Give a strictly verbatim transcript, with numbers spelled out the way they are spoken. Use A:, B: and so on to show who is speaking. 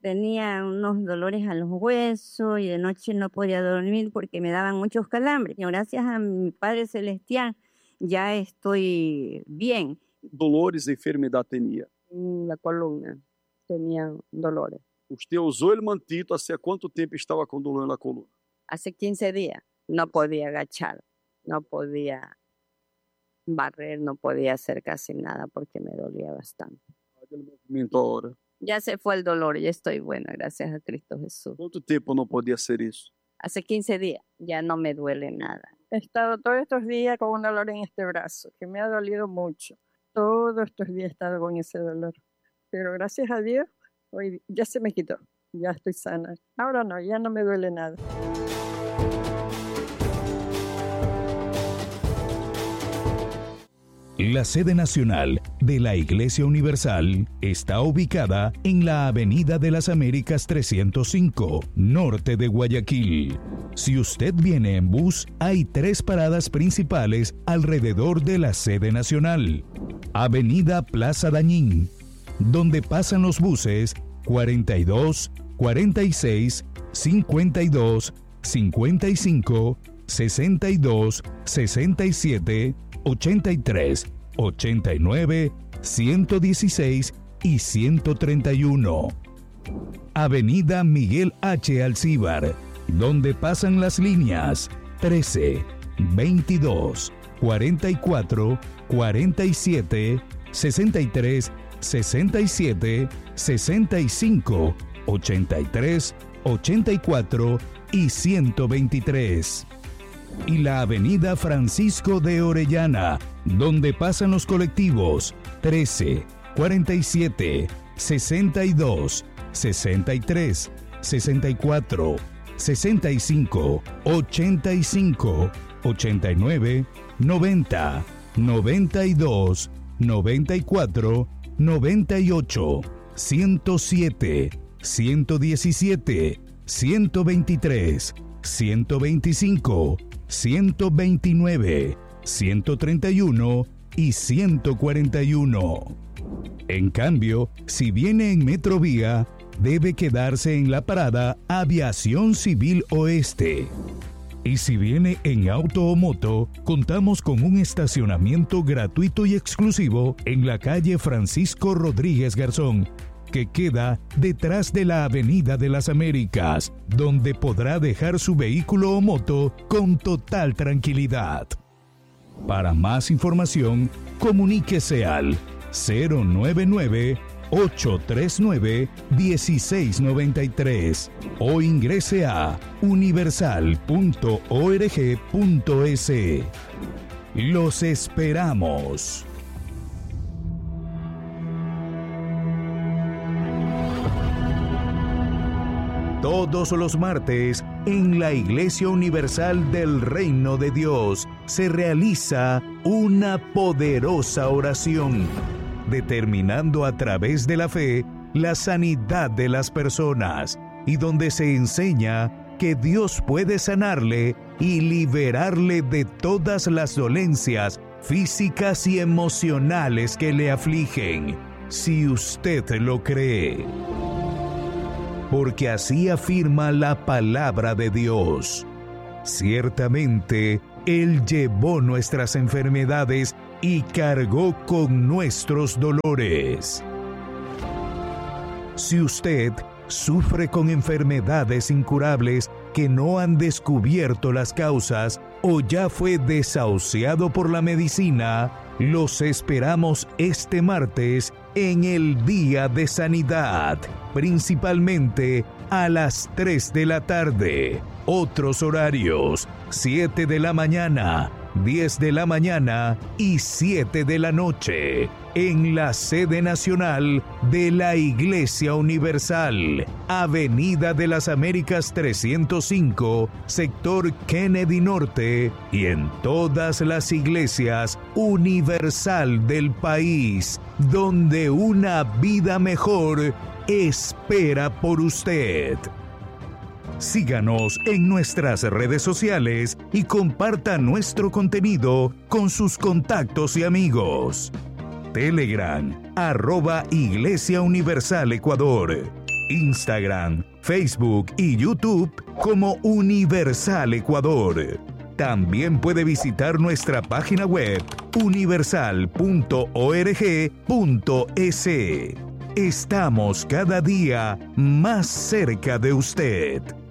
A: tenía unos dolores a los huesos y de noche no podía dormir porque me daban muchos calambres. Y gracias a mi Padre Celestial ya estoy bien.
B: Dolores e enfermidade tinha?
C: En la columna tenía dolores.
B: Usted usou el mantito, ¿hace cuánto tiempo estaba con dolor en la columna?
C: Hace quince días. No podía agachar, no podía barrer, no podía hacer casi nada porque me dolía bastante.
B: El movimiento ahora.
C: Ya se fue el dolor, ya estoy buena, gracias a Cristo Jesús.
B: ¿Cuánto tiempo no podía hacer eso?
C: Hace quince días, ya no me duele nada.
D: He estado todos estos días con un dolor en este brazo, que me ha dolido mucho. Todos estos días he estado con ese dolor. Pero gracias a Dios, hoy ya se me quitó, ya estoy sana. Ahora no, ya no me duele nada.
E: La sede nacional de la Iglesia Universal está ubicada en la Avenida de las Américas trescientos cinco, norte de Guayaquil. Si usted viene en bus, hay tres paradas principales alrededor de la sede nacional. Avenida Plaza Dañín, donde pasan los buses cuarenta y dos, cuarenta y seis, cincuenta y dos, cincuenta y cinco, sesenta y dos, sesenta y siete, ochenta y tres, ochenta y nueve, ciento dieciséis y ciento treinta y uno. Avenida Miguel H. Alcíbar, donde pasan las líneas trece, veintidós, cuarenta y cuatro, cuarenta y siete, sesenta y tres, sesenta y siete, sesenta y cinco, ochenta y tres, ochenta y cuatro y ciento veintitrés. Y la Avenida Francisco de Orellana, donde pasan los colectivos trece, cuarenta y siete, sesenta y dos, sesenta y tres, sesenta y cuatro, sesenta y cinco, ochenta y cinco, ochenta y nueve, noventa, noventa y dos, noventa y cuatro, noventa y ocho, ciento siete, ciento diecisiete, ciento veintitrés, ciento veinticinco, ciento veintinueve, ciento treinta y uno y ciento cuarenta y uno. En cambio, si viene en Metrovía, debe quedarse en la parada Aviación Civil Oeste. Y si viene en auto o moto, contamos con un estacionamiento gratuito y exclusivo en la calle Francisco Rodríguez Garzón, que queda detrás de la Avenida de las Américas, donde podrá dejar su vehículo o moto con total tranquilidad. Para más información, comuníquese al cero nueve nueve, ocho tres nueve, uno seis nueve tres o ingrese a universal punto org punto es. Los esperamos. Todos los martes, en la Iglesia Universal del Reino de Dios, se realiza una poderosa oración, determinando a través de la fe la sanidad de las personas, y donde se enseña que Dios puede sanarle y liberarle de todas las dolencias físicas y emocionales que le afligen, si usted lo cree. Porque así afirma la palabra de Dios. Ciertamente, Él llevó nuestras enfermedades y cargó con nuestros dolores. Si usted sufre con enfermedades incurables que no han descubierto las causas o ya fue desahuciado por la medicina, los esperamos este martes en el Día de Sanidad, principalmente a las tres de la tarde. Otros horarios: siete de la mañana, diez de la mañana y siete de la noche, en la sede nacional de la Iglesia Universal, Avenida de las Américas trescientos cinco, sector Kennedy Norte, y en todas las iglesias universal del país, donde una vida mejor espera por usted. Síganos en nuestras redes sociales y comparta nuestro contenido con sus contactos y amigos. Telegram, arroba Iglesia Universal Ecuador. Instagram, Facebook y YouTube como Universal Ecuador. También puede visitar nuestra página web universal punto org punto es. Estamos cada día más cerca de usted.